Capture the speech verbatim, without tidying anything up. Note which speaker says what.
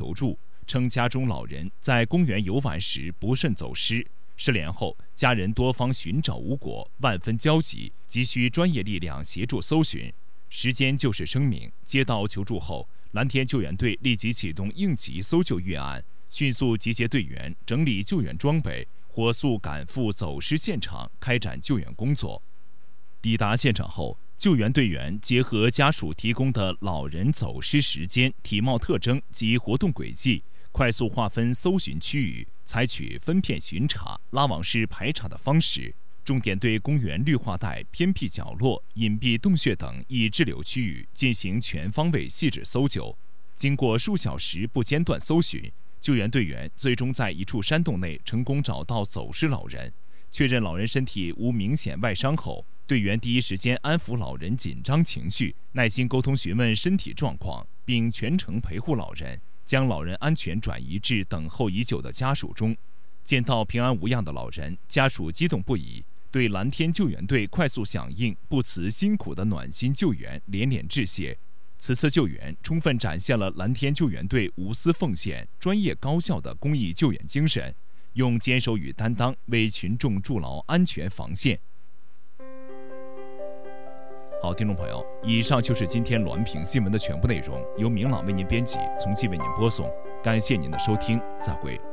Speaker 1: 求助，称家中老人在公园游玩时不慎走失，失联后家人多方寻找无果，万分焦急，急需专业力量协助搜寻。时间就是生命，接到求助后，蓝天救援队立即启动应急搜救预案，迅速集结队员，整理救援装备，火速赶赴走失现场，开展救援工作。抵达现场后，救援队员结合家属提供的老人走失时间、体貌特征及活动轨迹，快速划分搜寻区域，采取分片巡查、拉网式排查的方式，重点对公园绿化带、偏僻角落、隐蔽洞穴等易滞留区域进行全方位细致搜救。经过数小时不间断搜寻，救援队员最终在一处山洞内成功找到走失老人。确认老人身体无明显外伤后，队员第一时间安抚老人紧张情绪，耐心沟通询问身体状况，并全程陪护老人，将老人安全转移至等候已久的家属中。见到平安无恙的老人，家属激动不已，对蓝天救援队快速响应、不辞辛苦的暖心救援连连致谢。此次救援充分展现了蓝天救援队无私奉献、专业高效的公益救援精神，用坚守与担当为群众筑牢安全防线。好，听众朋友，以上就是今天滦平新闻的全部内容，由明朗为您编辑，从纪为您播送。感谢您的收听，再会。